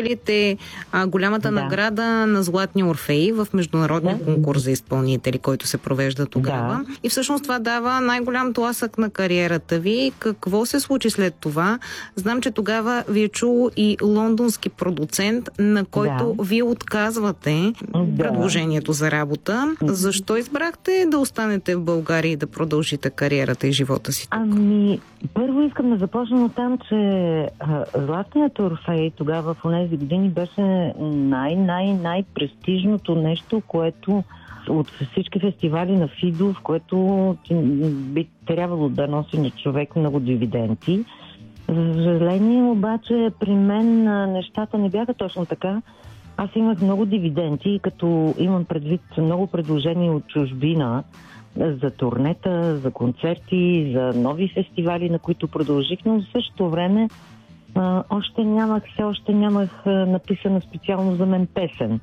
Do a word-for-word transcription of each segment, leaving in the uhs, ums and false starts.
спечелите а, голямата Да. награда на Златния Орфей в международния Да. конкурс за изпълнители, който се провежда тогава. Да. И всъщност това дава най-голям тласък на кариерата ви. Какво се случи след това? Знам, че тогава ви е чул и лондонски продуцент, на който Да. вие отказвате Да. предложението за работа. Защо избрахте да останете в България и да продължите кариерата и живота си тук? Ами, първо искам да започна от там, че а, Златният Орфей тогава в тези години беше най-най-най-престижното нещо, което от всички фестивали на ФИДО, в което би трябвало да носи на човек много дивиденти. За съжаление, обаче, при мен а, нещата не бяха точно така. Аз имах много дивиденти, като имам предвид много предложения от чужбина за турнета, за концерти, за нови фестивали, на които продължих, но в същото време а, още нямах, все още нямах а, написана специално за мен песен.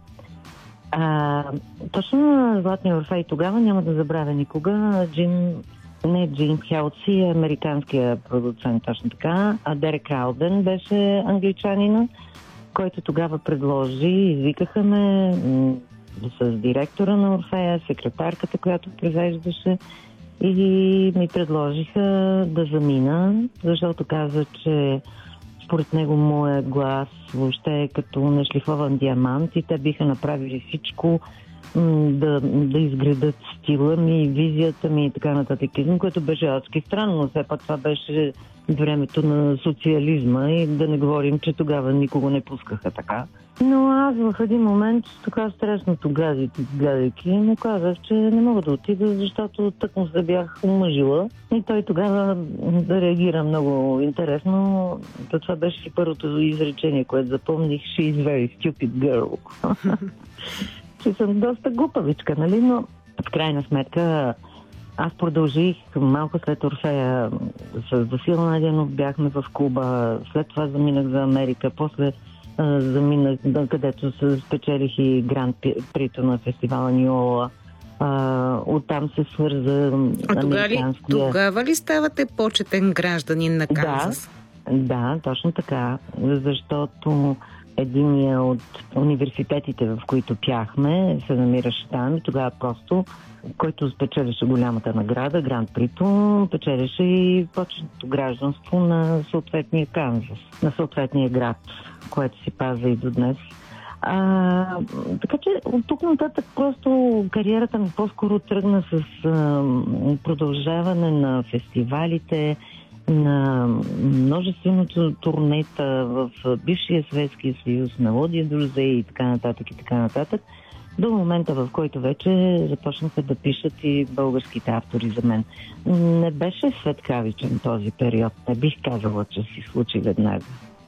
А, точно на Златния Орфей тогава, няма да забравя никога, Джим, не Джим Хелци, американския продуцент, точно така, а Дерек Алден беше англичанина, който тогава предложи, извикаха ме м- с директора на Орфея, секретарката, която произвеждаше, и ми предложиха да замина, защото каза, че според него моят глас въобще е като нашлифован диамант и те биха направили всичко м- да, да изградат стила ми, визията ми и така нататък, което беше адски странно, но все пак това беше времето на социализма и да не говорим, че тогава никого не пускаха така. Но аз в един момент, така стреснато гледайки, гледайки, му казах, че не мога да отида, защото тъкмо се бях омъжила. И той тогава да реагира много интересно. То това беше и първото изречение, което запомних: "She is very stupid girl." Че съм доста глупавичка, нали? Но в крайна сметка аз продължих малко след Орфея с Васил Найденов, бяхме в Куба, след това заминах за Америка, после а, заминах, където се спечелих и Гранд Прито на фестивала Ниола. А, оттам се свърза А тогава ли, американския... тогава ли ставате почетен гражданин на Канзас? Да, да, точно така, защото единия от университетите, в които пяхме, се намираше там и тогава просто, който спечелеше голямата награда, Гранд Прито, печелеше и почетното гражданство на съответния Канзас, на съответния град, което си паза и до днес. А, така че от тук нататък просто кариерата ми по-скоро тръгна с а, продължаване на фестивалите, на множественото турнета в бившия Съветския съюз, мелодия друзе и така нататък и така нататък, до момента, в който вече започнаха да пишат и българските автори за мен. Не беше светкавичен този период. Не бих казала, че си случи веднага.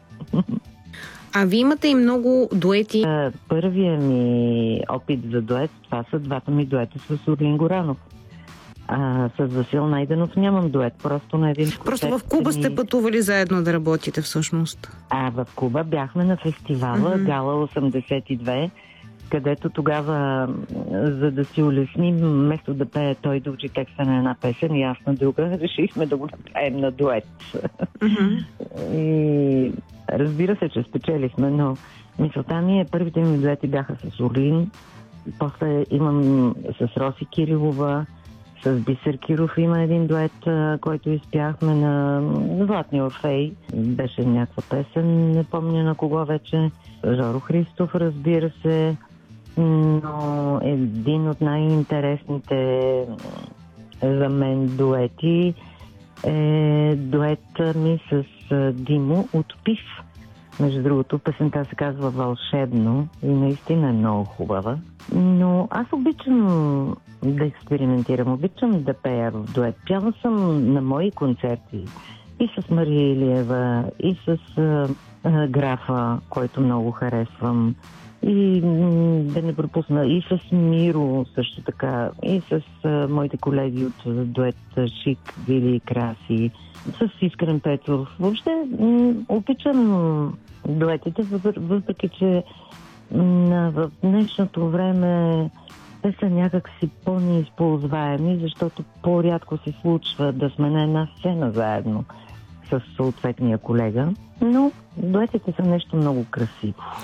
А вие имате и много дуети. Първия ми опит за дует, това са двата ми дуета с Орлин Горанов. А, с Васил Найденов нямам дует, просто на един... Просто в Куба сте пътували заедно да работите всъщност. А, в Куба бяхме на фестивала mm-hmm. Гала осемдесет и две, където тогава, за да си улесним, вместо да пее той да учи текста на една песен и аз на друга, решихме да го направим на дует. Mm-hmm. И разбира се, че спечелихме, но мисълта ми е, първите ми дуети бяха с Орлин, после имам с Роси Кирилова, с Бисер Киров има един дует, който изпяхме на Златния Орфей. Беше някаква песен, не помня на кого вече. Жоро Христов, разбира се. Но един от най-интересните за мен дуети е дует ми с Димо от Пив. Между другото, песента се казва "Вълшебно" и наистина е много хубава. Но аз обичам да експериментирам, обичам да пея в дует. Пяла съм на мои концерти и с Мария Илиева, и с а, а, Графа, който много харесвам, и м- да не пропусна, и с Миро също така, и с а, моите колеги от дует Шик, Вили и Краси, с Искрен Петров. Въобще м- обичам дуетите, въпреки че м- в днешното време те са някакси по-неизползваеми, защото по-рядко се случва да сме на една сцена заедно с съответния колега. Но дуетите са нещо много красиво.